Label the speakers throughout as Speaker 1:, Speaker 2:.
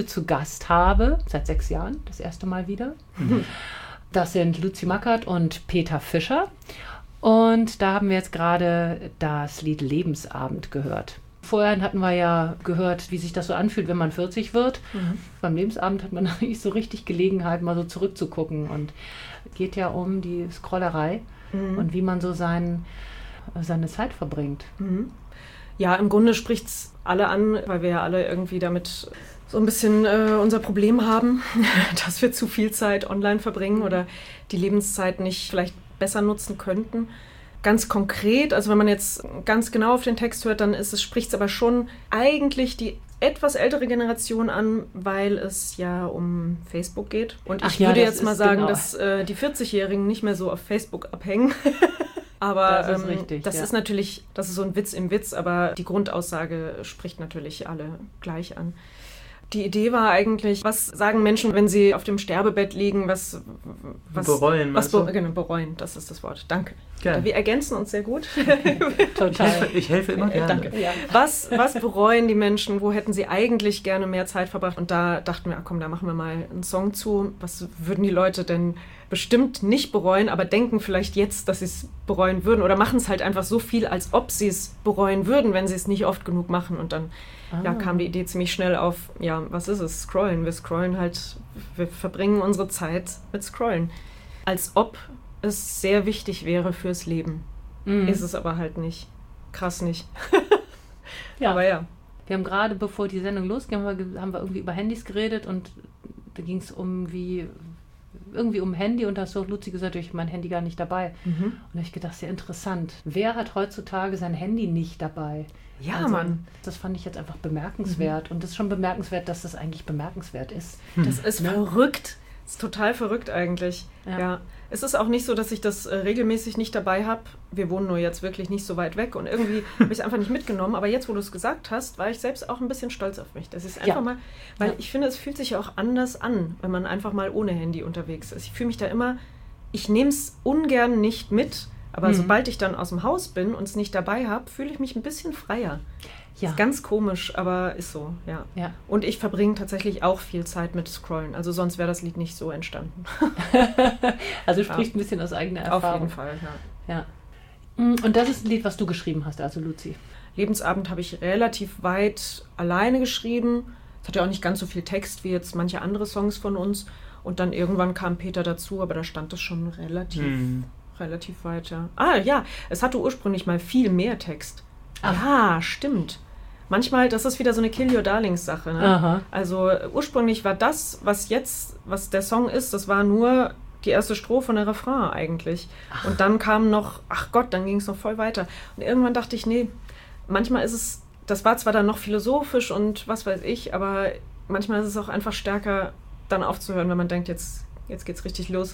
Speaker 1: zu Gast habe, seit 6 Jahren, das erste Mal wieder. Das sind Luzi Mackert und Peter Fischer. Und da haben wir jetzt gerade das Lied Lebensabend gehört. Vorher hatten wir ja gehört, wie sich das so anfühlt, wenn man 40 wird. Beim Lebensabend hat man nicht so richtig Gelegenheit, mal so zurückzugucken. Und geht ja um die Scrollerei und wie man so seine Zeit verbringt.
Speaker 2: Ja, im Grunde spricht es alle an, weil wir ja alle irgendwie damit so ein bisschen unser Problem haben, dass wir zu viel Zeit online verbringen oder die Lebenszeit nicht vielleicht besser nutzen könnten. Ganz konkret, also wenn man jetzt ganz genau auf den Text hört, dann spricht es aber schon eigentlich die etwas ältere Generation an, weil es ja um Facebook geht. Und ich würde jetzt mal sagen, dass die 40-Jährigen nicht mehr so auf Facebook abhängen. Aber
Speaker 1: das ist richtig,
Speaker 2: das ist natürlich, das ist so ein Witz im Witz, aber die Grundaussage spricht natürlich alle gleich an. Die Idee war eigentlich, was sagen Menschen, wenn sie auf dem Sterbebett liegen, was
Speaker 3: bereuen,
Speaker 2: genau, bereuen, das ist das Wort. Danke.
Speaker 3: Gerne.
Speaker 2: Wir ergänzen uns sehr gut.
Speaker 1: Total.
Speaker 3: Ich helfe immer gerne.
Speaker 2: Danke. Ja. Was bereuen die Menschen? Wo hätten sie eigentlich gerne mehr Zeit verbracht? Und da dachten wir, komm, da machen wir mal einen Song zu. Was würden die Leute denn bestimmt nicht bereuen, aber denken vielleicht jetzt, dass sie es bereuen würden oder machen es halt einfach so viel, als ob sie es bereuen würden, wenn sie es nicht oft genug machen. Und dann kam die Idee ziemlich schnell auf, ja, was ist es? Scrollen. Wir scrollen halt, wir verbringen unsere Zeit mit Scrollen. Als ob es sehr wichtig wäre fürs Leben. Ist es aber halt nicht. Krass nicht.
Speaker 1: Ja.
Speaker 2: Aber ja.
Speaker 1: Wir haben gerade, bevor die Sendung losging, haben wir irgendwie über Handys geredet und da ging es irgendwie um Handy und da hast du auch Luzi gesagt, ich habe mein Handy gar nicht dabei. Und da habe ich gedacht, sehr interessant. Wer hat heutzutage sein Handy nicht dabei?
Speaker 2: Ja,
Speaker 1: also,
Speaker 2: Mann.
Speaker 1: Das fand ich jetzt einfach bemerkenswert. Und das ist schon bemerkenswert, dass das eigentlich bemerkenswert ist.
Speaker 2: Das ist verrückt. Das ist total verrückt eigentlich. Ja. Es ist auch nicht so, dass ich das regelmäßig nicht dabei habe. Wir wohnen nur jetzt wirklich nicht so weit weg und irgendwie habe ich es einfach nicht mitgenommen. Aber jetzt, wo du es gesagt hast, war ich selbst auch ein bisschen stolz auf mich. Das ist einfach mal, weil ich finde, es fühlt sich auch anders an, wenn man einfach mal ohne Handy unterwegs ist. Ich fühle mich da immer, ich nehme es ungern nicht mit, aber sobald ich dann aus dem Haus bin und es nicht dabei habe, fühle ich mich ein bisschen freier. Ja. Ist ganz komisch, aber ist so, ja. Und ich verbringe tatsächlich auch viel Zeit mit Scrollen. Also sonst wäre das Lied nicht so entstanden.
Speaker 1: Also spricht ein bisschen aus eigener Erfahrung.
Speaker 2: Auf jeden Fall,
Speaker 1: ja. Und das ist ein Lied, was du geschrieben hast, also Luzi.
Speaker 2: Lebensabend habe ich relativ weit alleine geschrieben. Es hat ja auch nicht ganz so viel Text wie jetzt manche andere Songs von uns. Und dann irgendwann kam Peter dazu, aber da stand es schon relativ weit, ja. Ja, es hatte ursprünglich mal viel mehr Text. Ja, stimmt. Manchmal, das ist wieder so eine Kill Your Darlings Sache. Ne? Also ursprünglich war das, was der Song ist, das war nur die erste Strophe und der Refrain eigentlich. Und dann kam noch, dann ging es noch voll weiter. Und irgendwann dachte ich, nee, manchmal ist es, das war zwar dann noch philosophisch und was weiß ich, aber manchmal ist es auch einfach stärker, dann aufzuhören, wenn man denkt, jetzt geht's richtig los.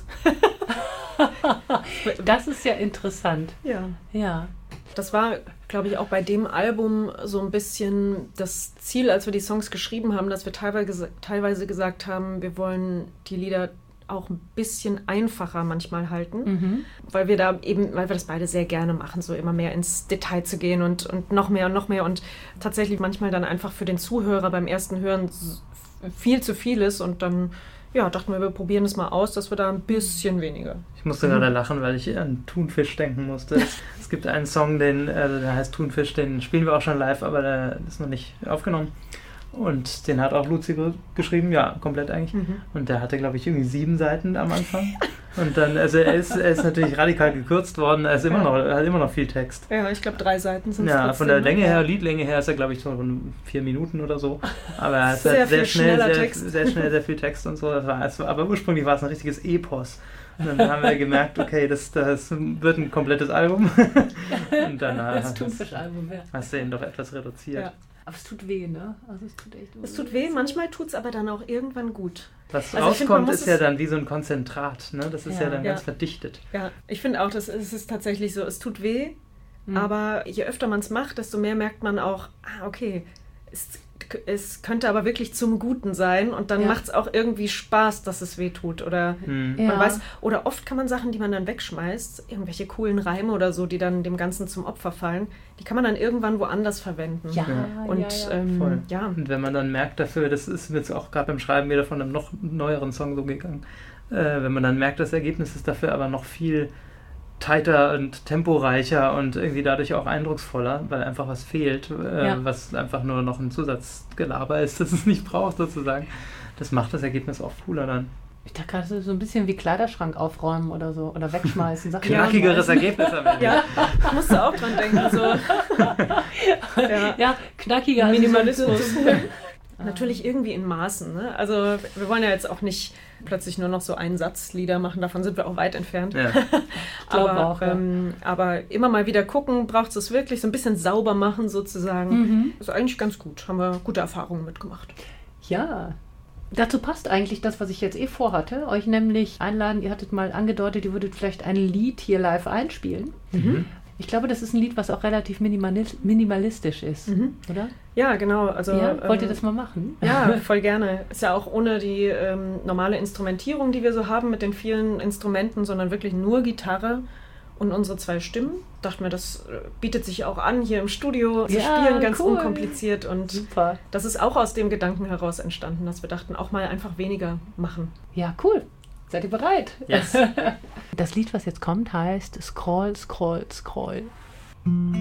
Speaker 1: Das ist ja interessant.
Speaker 2: Ja. Das war, glaube ich, auch bei dem Album so ein bisschen das Ziel, als wir die Songs geschrieben haben, dass wir teilweise gesagt haben, wir wollen die Lieder auch ein bisschen einfacher manchmal halten, weil wir das beide sehr gerne machen, so immer mehr ins Detail zu gehen und noch mehr und tatsächlich manchmal dann einfach für den Zuhörer beim ersten Hören viel zu viel ist und dann dachten wir probieren es mal aus, dass wir da ein bisschen weniger.
Speaker 3: Ich musste gerade lachen, weil ich an Thunfisch denken musste. Es gibt einen Song, der heißt Thunfisch, den spielen wir auch schon live, aber der ist noch nicht aufgenommen. Und den hat auch Luzi geschrieben, komplett eigentlich. Und der hatte, glaube ich, irgendwie 7 Seiten am Anfang. Und dann, also er ist natürlich radikal gekürzt worden, er hat immer noch viel Text.
Speaker 2: Ja, ich glaube 3 Seiten sind es.
Speaker 3: Ja, von der Länge her, Liedlänge her ist er, glaube ich, so 4 Minuten oder so. Aber er hat sehr schnell sehr viel Text und so. Aber ursprünglich war es ein richtiges Epos. Und dann haben wir gemerkt, okay, das wird ein komplettes Album. Und dann
Speaker 1: das Thunfisch-Album,
Speaker 3: hast du ihn doch etwas reduziert.
Speaker 1: Ja. Aber es tut weh, ne? Also es tut echt weh.
Speaker 2: Es tut weh, manchmal tut es aber dann auch irgendwann gut.
Speaker 3: Was rauskommt, ist ja dann wie so ein Konzentrat, ne? Das ist ja dann ganz verdichtet.
Speaker 2: Ja, ich finde auch, es ist tatsächlich so, es tut weh, aber je öfter man es macht, desto mehr merkt man auch, okay, es könnte aber wirklich zum Guten sein und dann macht es auch irgendwie Spaß, dass es weh tut. Oder man weiß, oder oft kann man Sachen, die man dann wegschmeißt, irgendwelche coolen Reime oder so, die dann dem Ganzen zum Opfer fallen, die kann man dann irgendwann woanders verwenden.
Speaker 3: Voll. Und wenn man dann merkt dafür, das ist mir jetzt auch gerade beim Schreiben wieder von einem noch neueren Song so gegangen, wenn man dann merkt, das Ergebnis ist dafür aber noch viel tighter und temporeicher und irgendwie dadurch auch eindrucksvoller, weil einfach was fehlt, was einfach nur noch ein Zusatzgelaber ist, das es nicht braucht sozusagen. Das macht das Ergebnis auch cooler dann.
Speaker 1: Ich dachte gerade so ein bisschen wie Kleiderschrank aufräumen oder so oder wegschmeißen.
Speaker 3: Knackigeres Ergebnis am Ende.
Speaker 2: Ja, musst du auch dran denken. So.
Speaker 1: Knackiger
Speaker 2: Minimalismus. Natürlich irgendwie in Maßen. Ne? Also wir wollen ja jetzt auch nicht plötzlich nur noch so Einsatzlieder machen, davon sind wir auch weit entfernt.
Speaker 3: Ja.
Speaker 2: Aber immer mal wieder gucken, braucht es wirklich so ein bisschen sauber machen sozusagen. Das ist eigentlich ganz gut, haben wir gute Erfahrungen mitgemacht.
Speaker 1: Ja, dazu passt eigentlich das, was ich jetzt vorhatte, euch nämlich einladen, ihr hattet mal angedeutet, ihr würdet vielleicht ein Lied hier live einspielen. Ich glaube, das ist ein Lied, was auch relativ minimalistisch ist, oder?
Speaker 2: Ja, genau. Also,
Speaker 1: wollt ihr das mal machen?
Speaker 2: Ja, voll gerne. Ist ja auch ohne die normale Instrumentierung, die wir so haben mit den vielen Instrumenten, sondern wirklich nur Gitarre und unsere 2 Stimmen. Dachten wir, das bietet sich auch an, hier im Studio zu spielen, ganz unkompliziert. Und
Speaker 1: super.
Speaker 2: Das ist auch aus dem Gedanken heraus entstanden, dass wir dachten, auch mal einfach weniger machen.
Speaker 1: Ja, cool. Seid ihr bereit?
Speaker 3: Yes.
Speaker 1: Das Lied, was jetzt kommt, heißt Scroll, Scroll, Scroll.